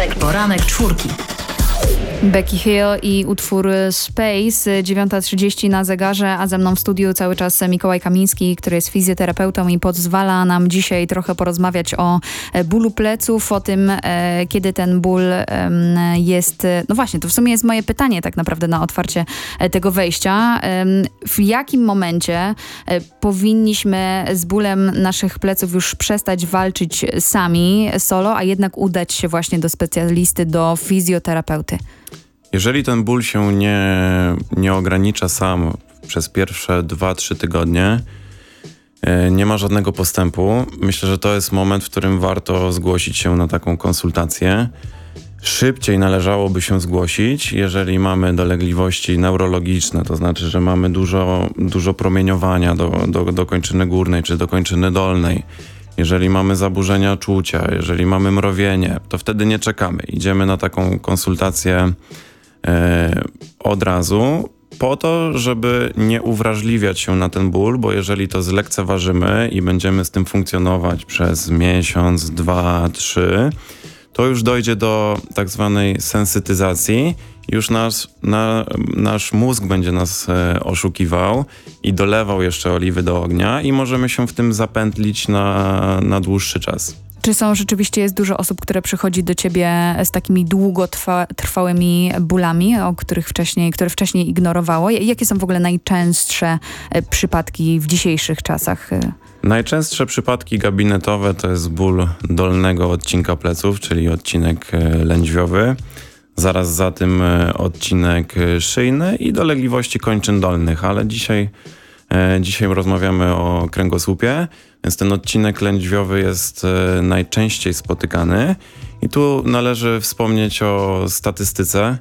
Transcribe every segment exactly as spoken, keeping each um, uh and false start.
Poranek czwórki. Becky Hill i utwór Space, dziewiąta trzydzieści na zegarze, a ze mną w studiu cały czas Mikołaj Kamiński, który jest fizjoterapeutą i pozwala nam dzisiaj trochę porozmawiać o bólu pleców, o tym, kiedy ten ból jest... No właśnie, to w sumie jest moje pytanie tak naprawdę na otwarcie tego wejścia. W jakim momencie powinniśmy z bólem naszych pleców już przestać walczyć sami, solo, a jednak udać się właśnie do specjalisty, do fizjoterapeuty? Jeżeli ten ból się nie, nie ogranicza sam przez pierwsze dwa trzy tygodnie, nie ma żadnego postępu, myślę, że to jest moment, w którym warto zgłosić się na taką konsultację. Szybciej należałoby się zgłosić, jeżeli mamy dolegliwości neurologiczne, to znaczy, że mamy dużo, dużo promieniowania do, do, do kończyny górnej czy do kończyny dolnej. Jeżeli mamy zaburzenia czucia, jeżeli mamy mrowienie, to wtedy nie czekamy. Idziemy na taką konsultację e, od razu po to, żeby nie uwrażliwiać się na ten ból, bo jeżeli to zlekceważymy i będziemy z tym funkcjonować przez miesiąc, dwa, trzy, to już dojdzie do tak zwanej sensytyzacji. Już nasz, na, nasz mózg będzie nas e, oszukiwał i dolewał jeszcze oliwy do ognia i możemy się w tym zapętlić na, na dłuższy czas. Czy są rzeczywiście, jest dużo osób, które przychodzi do ciebie z takimi długotrwałymi bólami, o których wcześniej, które wcześniej ignorowało? Jakie są w ogóle najczęstsze przypadki w dzisiejszych czasach? Najczęstsze przypadki gabinetowe to jest ból dolnego odcinka pleców, czyli odcinek lędźwiowy. Zaraz za tym odcinek szyjny i dolegliwości kończyn dolnych, ale dzisiaj, dzisiaj rozmawiamy o kręgosłupie, więc ten odcinek lędźwiowy jest najczęściej spotykany. I tu należy wspomnieć o statystyce.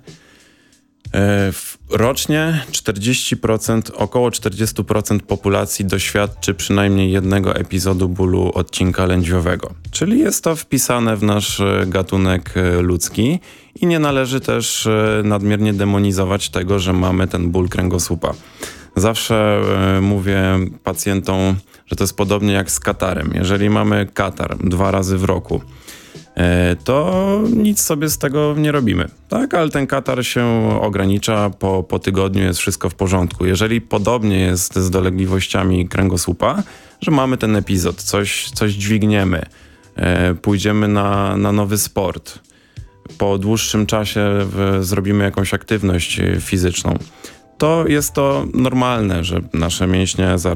Rocznie czterdzieści procent, około czterdzieści procent populacji doświadczy przynajmniej jednego epizodu bólu odcinka lędźwiowego. Czyli jest to wpisane w nasz gatunek ludzki i nie należy też nadmiernie demonizować tego, że mamy ten ból kręgosłupa. Zawsze mówię pacjentom, że to jest podobnie jak z katarem. Jeżeli mamy katar dwa razy w roku, to nic sobie z tego nie robimy. Tak, ale ten katar się ogranicza, po, po tygodniu jest wszystko w porządku. Jeżeli podobnie jest z dolegliwościami kręgosłupa, że mamy ten epizod, coś, coś dźwigniemy, pójdziemy na, na nowy sport, po dłuższym czasie w, zrobimy jakąś aktywność fizyczną, to jest to normalne, że nasze mięśnie